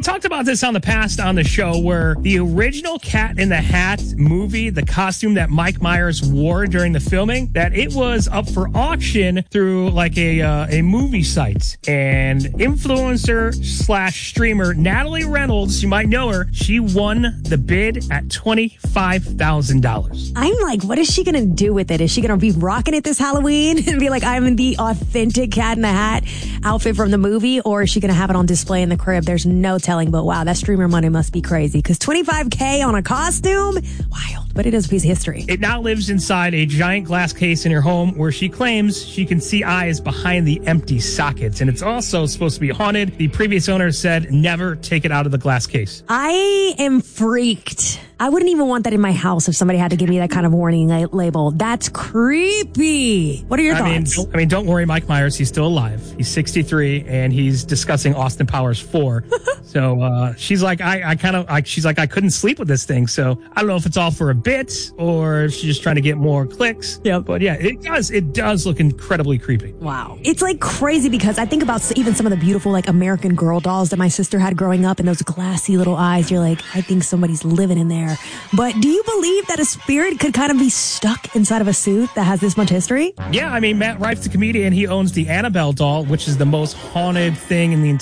talked about this on the past on the show where the original Cat in the Hat movie, the costume that Mike Myers wore during the filming, that it was up for auction through like a movie site. And influencer / streamer Natalie Reynolds, you might know her, she won the bid at $25,000. I'm like, what is she going to do with it? Is she going to be rocking it this Halloween and be like, I'm in the authentic Cat in the Hat outfit from the movie? Or is she going to have it on display in the crib? There's no telling, but wow, that streamer money must be crazy because $25K on a costume? Wild, but it is a piece of history. It now lives inside a giant glass case in her home where she claims she can see eyes behind the empty sockets. And it's also supposed to be haunted. The previous owner said never take it out of the glass case. I am freaked. I wouldn't even want that in my house if somebody had to give me that kind of warning label. That's creepy. What are your thoughts? Don't worry, Mike Myers. He's still alive. He's 63 and he's discussing Austin Powers 4. So she's like, I couldn't sleep with this thing. So I don't know if it's all for a bit or if she's just trying to get more clicks. Yeah. But yeah, it does look incredibly creepy. Wow. It's like crazy because I think about even some of the beautiful like American Girl dolls that my sister had growing up and those glassy little eyes. You're like, I think somebody's living in there. But do you believe that a spirit could kind of be stuck inside of a suit that has this much history? Yeah, Matt Rife's a comedian. He owns the Annabelle doll, which is the most haunted thing in the entire